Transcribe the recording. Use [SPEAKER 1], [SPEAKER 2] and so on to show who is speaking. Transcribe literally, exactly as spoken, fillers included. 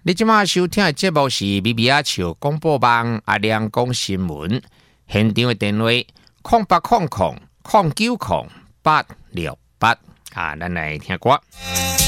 [SPEAKER 1] 你即马收听的节目是米米阿笑广播网阿亮讲新闻，现场的电话空八空空空九空八六八啊，咱来听歌。